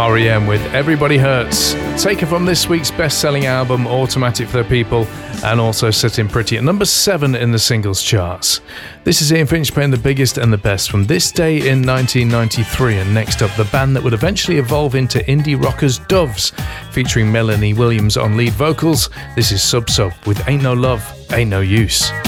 R.E.M. with Everybody Hurts, taken from this week's best-selling album Automatic for the People, and also sitting pretty at number 7 in the singles charts. This is Ian Finch playing the biggest and the best from this day in 1993, and next up, the band that would eventually evolve into indie rockers Doves, featuring Melanie Williams on lead vocals. This is Sub Sub with Ain't No Love, Ain't No Use.